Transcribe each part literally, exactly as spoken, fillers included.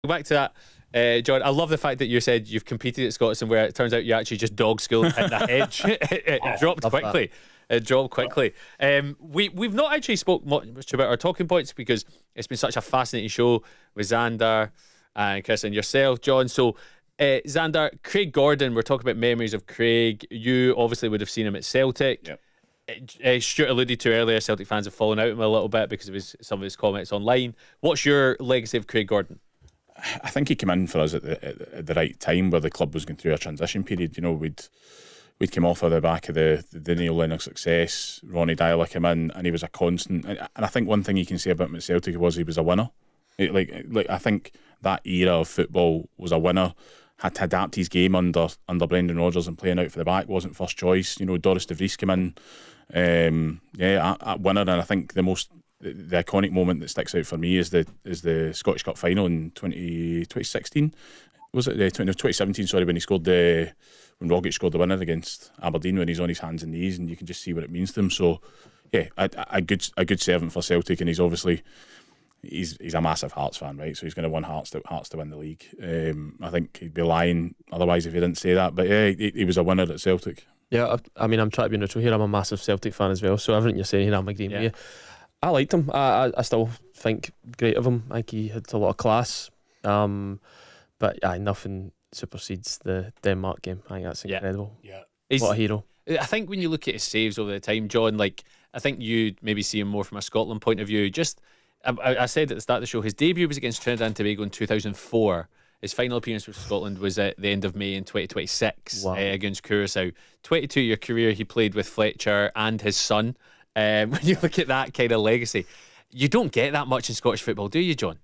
back to that, uh, John. I love the fact that you said you've competed at Scotland where it turns out you actually just dog schooled at the hedge. it it Oh, dropped love quickly. It dropped quickly. Um, we we've not actually spoke much about our talking points because it's been such a fascinating show with Xander and Chris and yourself, John. So. Uh, Xander, Craig Gordon, we're talking about memories of Craig. You obviously would have seen him at Celtic. Yep. Uh, Stuart alluded to earlier, Celtic fans have fallen out with him a little bit because of his, some of his comments online. What's your legacy of Craig Gordon? I think he came in for us at the, at, at the right time where the club was going through a transition period. You know, we'd we'd come off of the back of the, the Neil Lennon success. Ronnie Dyler came in and he was a constant. And, and I think one thing you can say about him at Celtic was he was a winner. It, like, like I think that era of football was a winner. Had to adapt his game under under Brendan Rodgers, and playing out for the back wasn't first choice. You know, Doris de Vries came in, um, yeah, a, a winner. And I think the most the, the iconic moment that sticks out for me is the is the Scottish Cup final in twenty sixteen. Was it the twenty seventeen? Sorry, when he scored the when Rogic scored the winner against Aberdeen, when he's on his hands and knees, and you can just see what it means to him. So, yeah, a, a good a good servant for Celtic, and he's obviously. He's he's a massive Hearts fan, right? So he's going to want Hearts to Hearts to win the league. Um, I think he'd be lying otherwise if he didn't say that. But yeah, he, he was a winner at Celtic. Yeah, I, I mean, I'm trying to be neutral here. I'm a massive Celtic fan as well, so everything you're saying here, I'm agreeing Yeah. with you. I liked him. I, I I still think great of him. I think he had a lot of class. Um, but aye, nothing supersedes the Denmark game. I think that's Yeah. incredible. Yeah, He's, What a hero. I think when you look at his saves over the time, John, like I think you maybe see him more from a Scotland point of view. Just I, I said at the start of the show, his debut was against Trinidad and Tobago in two thousand four. His final appearance for Scotland was at the end of May in twenty twenty-six. Wow. uh, against Curaçao. twenty-two year career he played with Fletcher and his son. Um, when you look at that kind of legacy, you don't get that much in Scottish football, do you, John?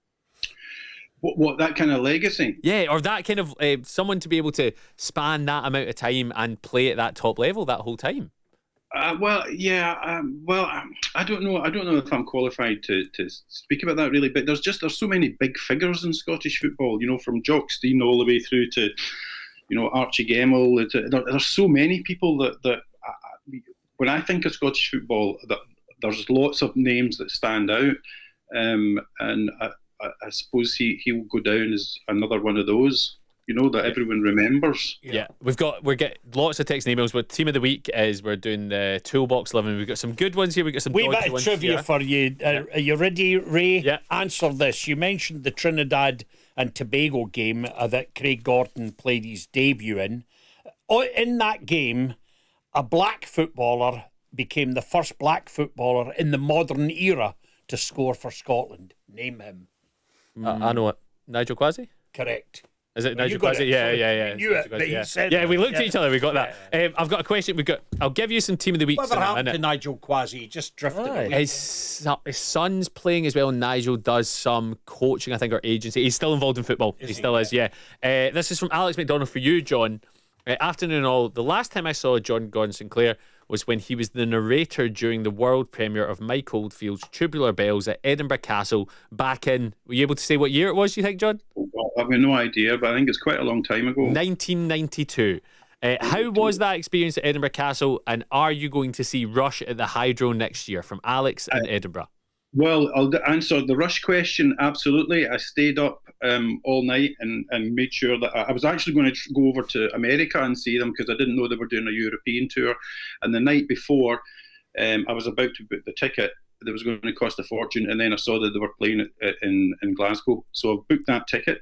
What, what that kind of legacy? Yeah, or that kind of uh, someone to be able to span that amount of time and play at that top level that whole time. Uh, well, yeah. Um, well, um, I don't know. I don't know if I'm qualified to, to speak about that really. But there's just there's so many big figures in Scottish football. You know, from Jock Stein all the way through to, you know, Archie Gemmill. To, there, there's so many people that that uh, when I think of Scottish football, that there's lots of names that stand out, um, and I, I, I suppose he he will go down as another one of those. You know, that everyone remembers. Yeah. yeah, we've got we're getting lots of text and emails. But team of the week is we're doing the toolbox eleven. We've got some good ones here. We've got some Wee dodgy bit of ones trivia here. for you. Uh, Yeah. Are you ready, Ray? Yeah. Answer this. You mentioned the Trinidad and Tobago game uh, that Craig Gordon played his debut in. Oh, in that game, a black footballer became the first black footballer in the modern era to score for Scotland. Name him. I, I know it. Nigel Quasi? Correct. Is it Well, Nigel you got Quasi? it. Yeah, Sorry. yeah, yeah. You knew it, Nigel but Quasi, he yeah. said yeah, that. we looked Yeah. at each other. We got Yeah, that. Um, I've got a question. We got. I'll give you some team of the week. Whatever in a happened to minute. Nigel Quasi? He just drifted Aye. away. His, son- his son's playing as well. Nigel does some coaching, I think, or agency. He's still involved in football. he he? still is, yeah. Uh, this is from Alex McDonald for you, John. Uh, afternoon all. The last time I saw John Gordon Sinclair was when he was the narrator during the world premiere of Mike Oldfield's Tubular Bells at Edinburgh Castle back in. Were you able to say what year it was, you think, John? Well, I've got no idea, but I think it's quite a long time ago. nineteen ninety-two. Uh, how was that experience at Edinburgh Castle, and are you going to see Rush at the Hydro next year? From Alex in Edinburgh. Well, I'll d- answer the Rush question. Absolutely. I stayed up um, all night and, and made sure that I, I was actually going to tr- go over to America and see them because I didn't know they were doing a European tour. And the night before, um, I was about to book the ticket that was going to cost a fortune. And then I saw that they were playing it uh, in, in Glasgow. So I booked that ticket.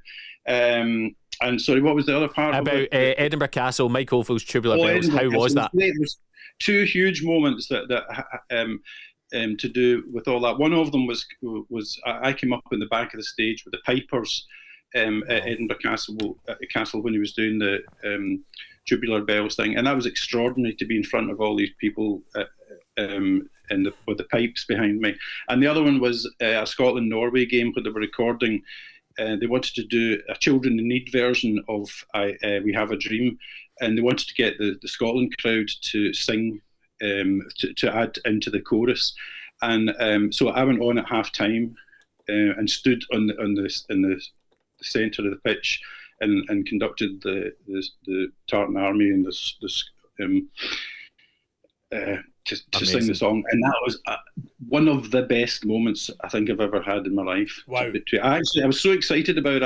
Um, and sorry, what was the other part? About uh, Edinburgh Castle, Mike Oldfield's Tubular Oh, Bells. Edinburgh How was Castle. that? There's two huge moments that that um, um, to do with all that. One of them was was I came up in the back of the stage with the pipers um, at Edinburgh Castle at the castle when he was doing the um, Tubular Bells thing, and that was extraordinary to be in front of all these people uh, um, and the, with the pipes behind me. And the other one was uh, a Scotland Norway game where they were recording. Uh, they wanted to do a Children in Need version of I, uh, We Have a Dream, and they wanted to get the, the Scotland crowd to sing, um, to, to add into the chorus. And um, so I went on at half time uh, and stood on the, on the, in the, the centre of the pitch and, and conducted the, the, the Tartan Army and the, the um, uh, to, to sing the song, and that was uh, one of the best moments I think I've ever had in my life. Wow. To, to, I actually, I was so excited about it.